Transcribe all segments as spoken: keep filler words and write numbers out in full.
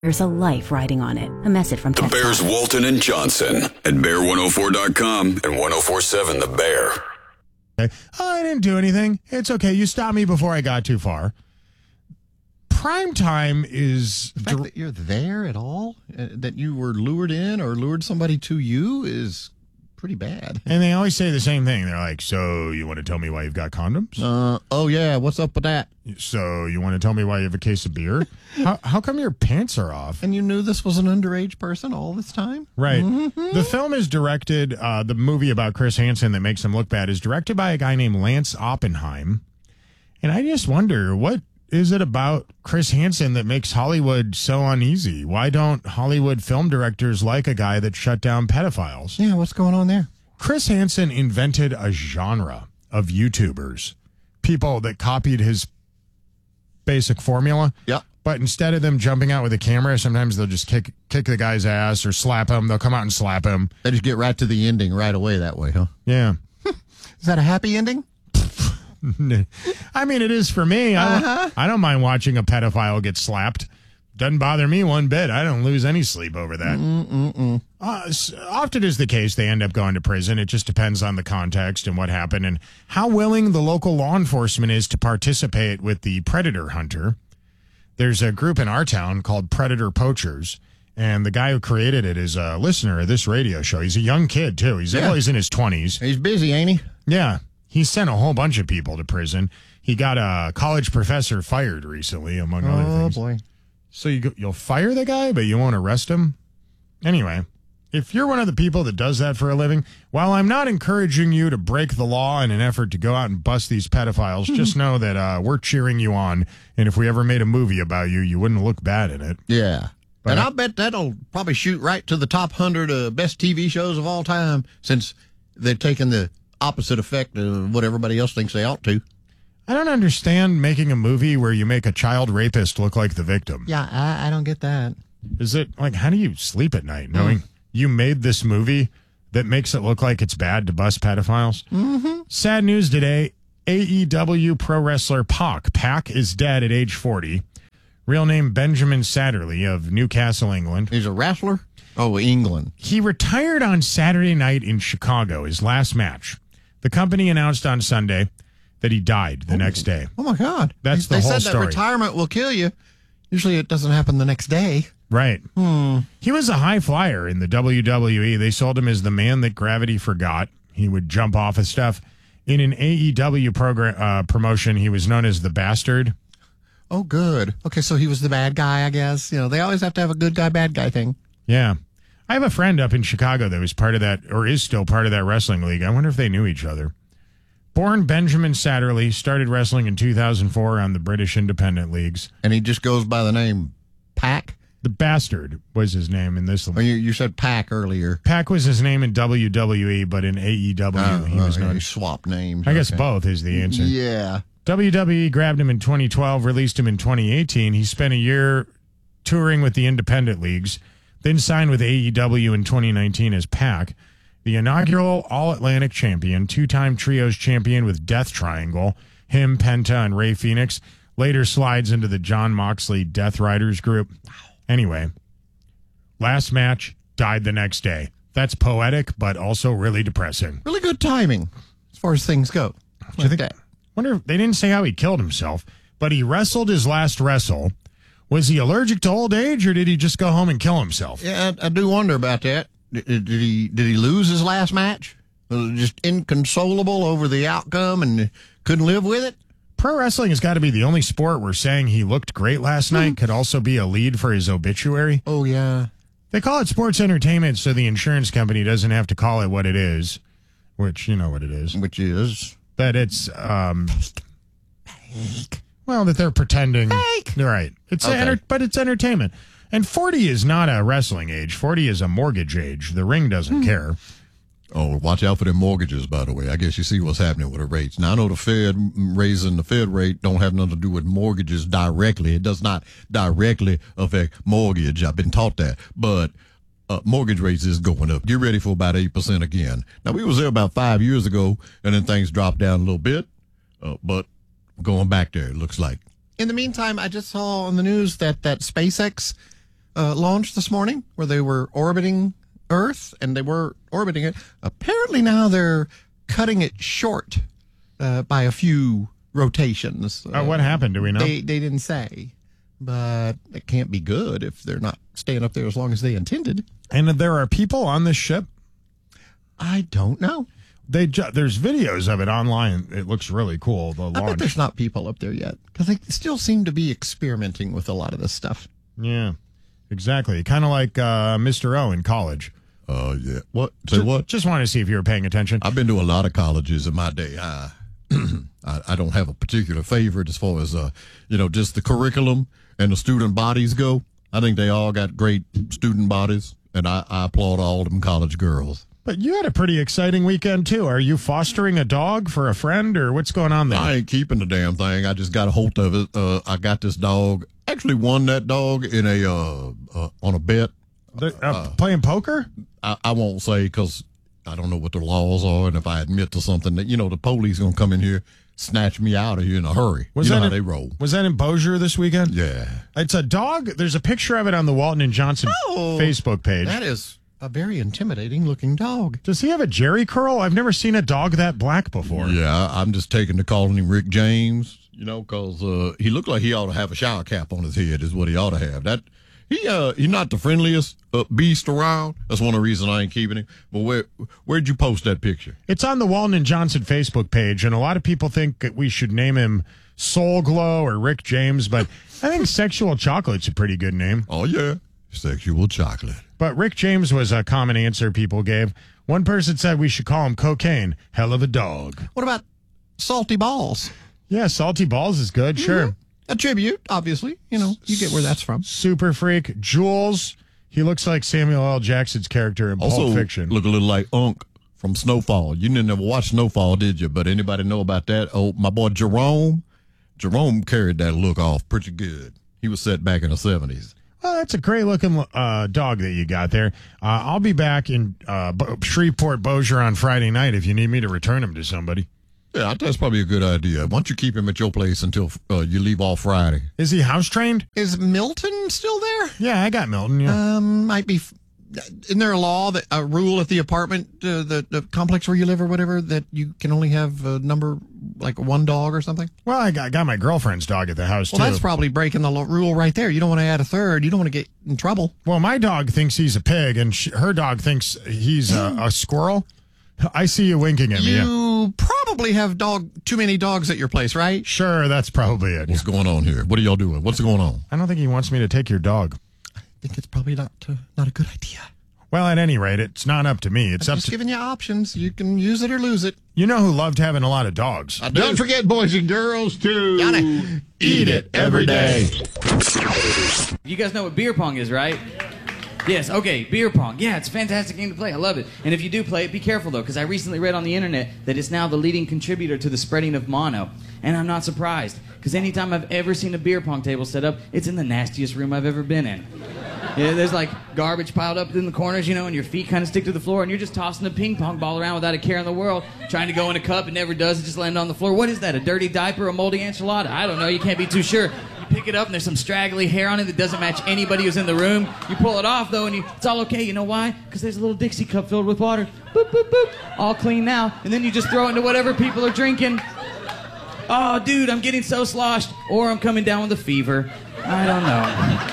There's a life riding on it. A message from The Texas. Bears, Walton and Johnson at bear one oh four dot com and one oh four point seven The Bear. Oh, I didn't do anything. It's okay. You stopped me before I got too far. Prime time is... The fact that you're there at all, uh, that you were lured in or lured somebody to you is pretty bad. And they always say the same thing. They're like, so you want to tell me why you've got condoms? Uh, oh, yeah. What's up with that? So you want to tell me why you have a case of beer? how, how come your pants are off? And you knew this was an underage person all this time? Right. Mm-hmm. The film is directed, uh, the movie about Chris Hansen that makes him look bad is directed by a guy named Lance Oppenheim. And I just wonder, what is it about Chris Hansen that makes Hollywood so uneasy? Why don't Hollywood film directors like a guy that shut down pedophiles? Yeah, what's going on there? Chris Hansen invented a genre of YouTubers, people that copied his basic formula. Yep. But instead of them jumping out with a camera, sometimes they'll just kick kick the guy's ass or slap him. They'll come out and slap him. They just get right to the ending right away that way, huh? Yeah. Is that a happy ending? I mean, it is for me. Uh-huh. I, I don't mind watching a pedophile get slapped. Doesn't bother me one bit. I don't lose any sleep over that. Mm-mm-mm. Uh, often is the case, they end up going to prison. It just depends on the context and what happened and how willing the local law enforcement is to participate with the predator hunter. There's a group in our town called Predator Poachers, and the guy who created it is a listener of this radio show. He's a young kid, too. He's, Yeah. well, he's in his twenties. He's busy, ain't he? Yeah. He sent a whole bunch of people to prison. He got a college professor fired recently, among other Oh, things. boy. So you go, you'll fire the guy, but you won't arrest him? Anyway, if you're one of the people that does that for a living, while I'm not encouraging you to break the law in an effort to go out and bust these pedophiles, just know that uh, we're cheering you on. And if we ever made a movie about you, you wouldn't look bad in it. Yeah. But and I- I'll bet that'll probably shoot right to the top one hundred uh, best T V shows of all time, since they've taken the opposite effect of what everybody else thinks they ought to. I don't understand making a movie where you make a child rapist look like the victim. Yeah, I, I don't get that. Is it like, how do you sleep at night knowing you made this movie that makes it look like it's bad to bust pedophiles? Mm-hmm. Sad news today. A E W pro wrestler Pac. Pac is dead at age forty. Real name Benjamin Satterley of Newcastle, England. He's a wrestler? Oh, England. He retired on Saturday night in Chicago, his last match. The company announced on Sunday that he died the next day. Oh, my God. That's they, the they whole said story. that retirement will kill you. Usually it doesn't happen the next day. Right. Hmm. He was a high flyer in the W W E. They sold him as the man that gravity forgot. He would jump off of stuff. In an A E W program uh, promotion, he was known as the Bastard. Oh, good. Okay, so he was the bad guy, I guess. You know, they always have to have a good guy, bad guy thing. Yeah. I have a friend up in Chicago that was part of that, or is still part of that wrestling league. I wonder if they knew each other. Born Benjamin Satterley, started wrestling in two thousand four on the British independent leagues. And he just goes by the name Pac? The Bastard was his name in this. Oh, you, you said Pac earlier. Pac was his name in W W E, but in A E W, Oh, he was oh, known. he swapped names. I guess Okay. both is the answer. Yeah. W W E grabbed him in twenty twelve, released him in twenty eighteen. He spent a year touring with the independent leagues, then signed with A E W in twenty nineteen as Pac, the inaugural All-Atlantic champion, two-time trios champion with Death Triangle, him, Penta, and Ray Phoenix, later slides into the John Moxley Death Riders group. Anyway, last match, died the next day. That's poetic, but also really depressing. Really good timing as far as things go. Do you think, wonder if they didn't say how he killed himself, but he wrestled his last wrestle. Was he allergic to old age, or did he just go home and kill himself? Yeah, I, I do wonder about that. Did, did he did he lose his last match? Was it just inconsolable over the outcome and couldn't live with it? Pro wrestling has got to be the only sport where saying he looked great last night could also be a lead for his obituary. Oh, yeah. They call it sports entertainment so the insurance company doesn't have to call it what it is, which you know what it is. Which is? That it's, um... Fake. Well, that they're pretending. Fake. Right. It's Okay. enter- but it's entertainment. And forty is not a wrestling age. forty is a mortgage age. The ring doesn't care. Oh, watch out for them mortgages, by the way. I guess you see what's happening with the rates. Now, I know the Fed raising the Fed rate don't have nothing to do with mortgages directly. It does not directly affect mortgage. I've been taught that. But uh, mortgage rates is going up. Get ready for about eight percent again. Now, we was there about five years ago, and then things dropped down a little bit. Uh, but going back there, it looks like. In the meantime, I just saw on the news that, that SpaceX uh, launch this morning where they were orbiting Earth, and they were orbiting it. Apparently now they're cutting it short uh, by a few rotations. Uh, what happened? Do we know? They, they didn't say, but it can't be good if they're not staying up there as long as they intended. And there are people on this ship? I don't know. They ju- There's videos of it online. It looks really cool, the I bet launch. there's not people up there yet because they still seem to be experimenting with a lot of this stuff. Yeah, exactly. Kind of like uh, Mister O in college. Oh, uh, yeah. What? Say Just, what? Just wanted to see if you were paying attention. I've been to a lot of colleges in my day. I, I, I don't have a particular favorite as far as, uh, you know, just the curriculum and the student bodies go. I think they all got great student bodies, and I, I applaud all them college girls. But you had a pretty exciting weekend, too. Are you fostering a dog for a friend, or what's going on there? I ain't keeping the damn thing. I just got a hold of it. Uh, I got this dog. Actually won that dog in a uh, uh, on a bet. The, uh, uh, playing poker? I, I won't say because I don't know what the laws are, and if I admit to something, that you know, the police gonna come in here, snatch me out of here in a hurry. Was you know that how in, they roll. Was that in Bossier this weekend? Yeah. It's a dog. There's a picture of it on the Walton and Johnson Oh, Facebook page. That is a very intimidating looking dog. Does he have a Jerry curl? I've never seen a dog that black before. Yeah, I'm just taking to calling him Rick James, you know, because uh, he looked like he ought to have a shower cap on his head is what he ought to have. That he uh he's not the friendliest uh, beast around. That's one of the reasons I ain't keeping him. But where where'd you post that picture? It's on the Walton and Johnson Facebook page, and a lot of people think that we should name him Soul Glow or Rick James, but I think Sexual Chocolate's a pretty good name. Oh, yeah. Sexual Chocolate. But Rick James was a common answer people gave. One person said we should call him Cocaine. Hell of a dog. What about Salty Balls? Yeah, Salty Balls is good, sure. Mm-hmm. A tribute, obviously. You know, you get where that's from. Super Freak. Jules, he looks like Samuel L. Jackson's character in Also, Pulp Fiction. Look a little like Unc from Snowfall. You didn't ever watch Snowfall, did you? But anybody know about that? Oh, my boy Jerome. Jerome carried that look off pretty good. He was set back in the seventies. Well, that's a great looking uh, dog that you got there. Uh, I'll be back in uh, Bo- Shreveport, Bossier on Friday night if you need me to return him to somebody. Yeah, that's probably a good idea. Why don't you keep him at your place until uh, you leave off Friday? Is he house trained? Is Milton still there? Yeah, I got Milton. Yeah. Um, might be. Isn't there a law, that a rule at the apartment, uh, the, the complex where you live or whatever, that you can only have a number, like one dog or something? Well, I got, got my girlfriend's dog at the house, well, too. Well, that's probably breaking the lo- rule right there. You don't want to add a third. You don't want to get in trouble. Well, my dog thinks he's a pig, and she, her dog thinks he's a, a squirrel. I see you winking at me. You yeah. probably have dog too many dogs at your place, right? Sure, that's probably it. What's going on here? What are y'all doing? What's going on? I don't think he wants me to take your dog. I think it's probably not uh, not a good idea. Well, at any rate, it's not up to me. It's I'm up just to giving you options. You can use it or lose it. You know who loved having a lot of dogs? I do. Don't forget, boys and girls, to Johnny, eat it every day. You guys know what beer pong is, right? Yes, okay, beer pong. Yeah, it's a fantastic game to play. I love it. And if you do play it, be careful, though, because I recently read on the internet that it's now the leading contributor to the spreading of mono. And I'm not surprised, because anytime I've ever seen a beer pong table set up, it's in the nastiest room I've ever been in. Yeah, there's like garbage piled up in the corners, you know, and your feet kind of stick to the floor, and you're just tossing a ping pong ball around without a care in the world, trying to go in a cup. It never does. It just lands on the floor. What is that, a dirty diaper, a moldy enchilada? I don't know. You can't be too sure. You pick it up, and there's some straggly hair on it that doesn't match anybody who's in the room. You pull it off, though, and you, it's all okay. You know why? Because there's a little Dixie cup filled with water. Boop, boop, boop. All clean now. And then you just throw it into whatever people are drinking. Oh, dude, I'm getting so sloshed. Or I'm coming down with a fever. I don't know.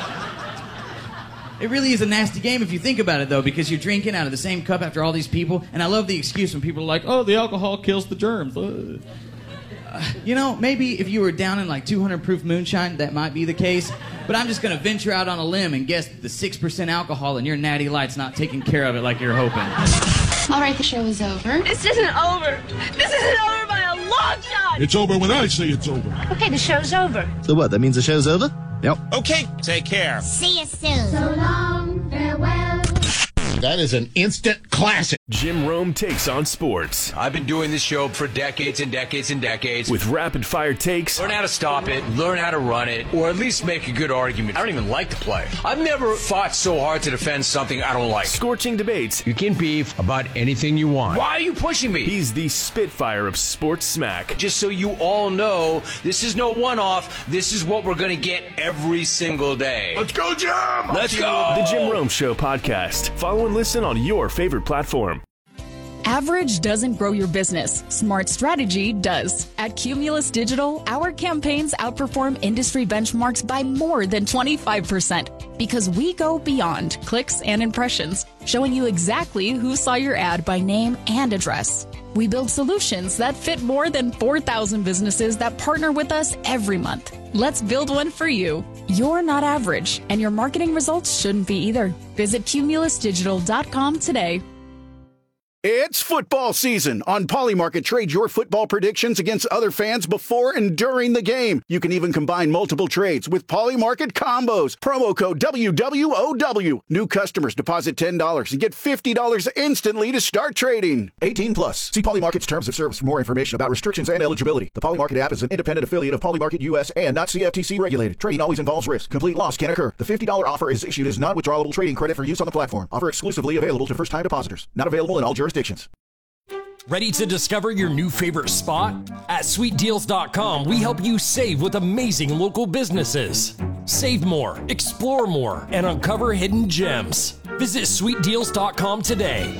It really is a nasty game if you think about it, though, because you're drinking out of the same cup after all these people. And I love the excuse when people are like, oh, the alcohol kills the germs. Uh, you know, maybe if you were down in like two hundred proof moonshine, that might be the case. But I'm just going to venture out on a limb and guess the six percent alcohol in your Natty Light's not taking care of it like you're hoping. All right, the show is over. This isn't over. This isn't over by a long shot. It's over when I say it's over. Okay, the show's over. So what, that means the show's over? Yep. Okay, take care. See you soon. So long, farewell. That is an instant classic. Jim Rome Takes on Sports. I've been doing this show for decades and decades and decades. With rapid-fire takes. Learn how to stop it, learn how to run it, or at least make a good argument. I don't even like to play. I've never fought so hard to defend something I don't like. Scorching debates. You can beef about anything you want. Why are you pushing me? He's the Spitfire of sports smack. Just so you all know, this is no one-off. This is what we're going to get every single day. Let's go, Jim! Let's go! The Jim Rome Show podcast. Follow and listen on your favorite platform. Average doesn't grow your business. Smart strategy does. At Cumulus Digital, our campaigns outperform industry benchmarks by more than twenty-five percent because we go beyond clicks and impressions, showing you exactly who saw your ad by name and address. We build solutions that fit more than four thousand businesses that partner with us every month. Let's build one for you. You're not average, and your marketing results shouldn't be either. Visit cumulus digital dot com today. It's football season. On Polymarket, trade your football predictions against other fans before and during the game. You can even combine multiple trades with Polymarket combos. Promo code W W O W. New customers deposit ten dollars and get fifty dollars instantly to start trading. eighteen plus. See Polymarket's terms of service for more information about restrictions and eligibility. The Polymarket app is an independent affiliate of Polymarket U S and not C F T C regulated. Trading always involves risk. Complete loss can occur. The fifty dollars offer is issued as non-withdrawable trading credit for use on the platform. Offer exclusively available to first-time depositors. Not available in all jurisdictions. Ready to discover your new favorite spot? At sweet deals dot com, we help you save with amazing local businesses. Save more, explore more, and uncover hidden gems. Visit sweet deals dot com today.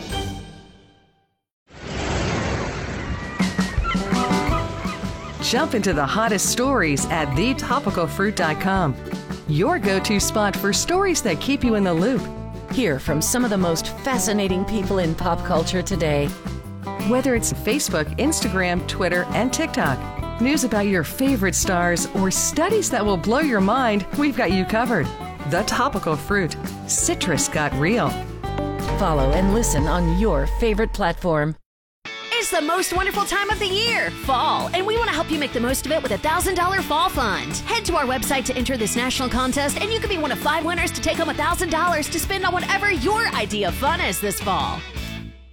Jump into the hottest stories at the topical fruit dot com. Your go-to spot for stories that keep you in the loop. Hear from some of the most fascinating people in pop culture today. Whether it's Facebook, Instagram, Twitter, and TikTok, news about your favorite stars, or studies that will blow your mind, we've got you covered. The Topical Fruit. Citrus got real. Follow and listen on your favorite platform. It's the most wonderful time of the year, fall, and we want to help you make the most of it with a one thousand dollars Fall Fund. Head to our website to enter this national contest, and you could be one of five winners to take home one thousand dollars to spend on whatever your idea of fun is this fall.